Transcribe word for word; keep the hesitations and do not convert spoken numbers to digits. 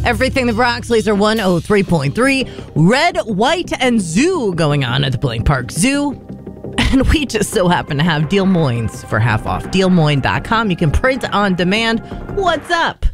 Everything the Broxleys are one oh three point three. Red, White, and Zoo going on at the Blank Park Zoo. And we just so happen to have Deal Moines for half off. deal moines dot com. You can print on demand. What's up?